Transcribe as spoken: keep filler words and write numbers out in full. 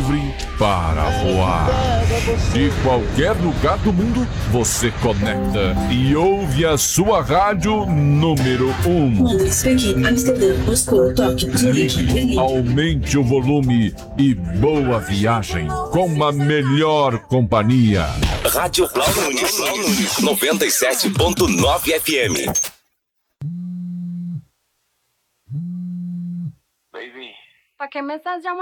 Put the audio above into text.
livre para voar. De qualquer lugar do mundo, você conecta e ouve a sua rádio número um. Londres, Pequim, Amsterdã, Moscou, Tóquio, Zurique, Berlim. Aumente o volume e boa viagem com a melhor companhia. Rádio Blau Nunes, noventa e sete ponto nove F M. Pakai mensagem